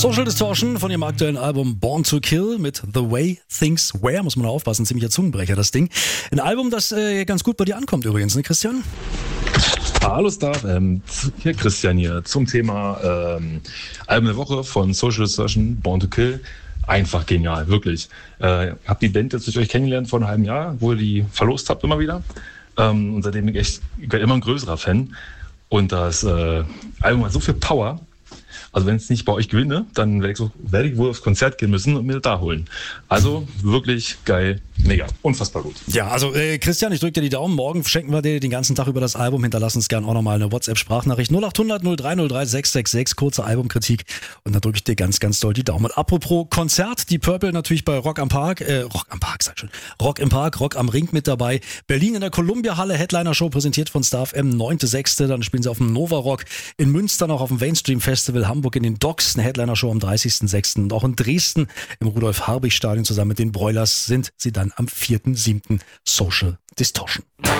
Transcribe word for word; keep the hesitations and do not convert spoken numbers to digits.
Social Distortion von ihrem aktuellen Album Born to Kill mit The Way Things Were, muss man aufpassen, ziemlicher Zungenbrecher das Ding. Ein Album, das äh, ganz gut bei dir ankommt übrigens, ne Christian? Hallo Star, ähm, hier Christian hier zum Thema ähm, Album der Woche von Social Distortion, Born to Kill. Einfach genial, wirklich. Äh, hab die Band jetzt durch euch kennengelernt vor einem halben Jahr, wo ihr die verlost habt immer wieder. Ähm, und seitdem bin ich echt ich bin immer ein größerer Fan. Und das äh, Album hat so viel Power. Also wenn es nicht bei euch gewinne, dann werde ich, so, werde ich wohl aufs Konzert gehen müssen und mir das da holen. Also wirklich geil, mega, unfassbar gut. Ja, also äh, Christian, ich drücke dir die Daumen. Morgen schenken wir dir den ganzen Tag über das Album. Hinterlass uns gerne auch nochmal eine WhatsApp-Sprachnachricht. null acht hundert null drei null drei sechs sechs sechs, kurze Albumkritik. Und dann drücke ich dir ganz, ganz doll die Daumen. Und apropos Konzert, die Purple natürlich bei Rock am Park, äh, Rock am Park, sag schon, Rock im Park, Rock am Ring mit dabei. Berlin in der Columbia-Halle, Headliner-Show präsentiert von Star F M, neunter sechster Dann spielen sie auf dem Nova Rock. In Münster noch auf dem Mainstream Festival, Hamburg in den Docks, eine Headliner-Show am dreißigster sechster Und auch in Dresden im Rudolf-Harbig-Stadion zusammen mit den Broilers sind sie dann am vierter siebter Social Distortion.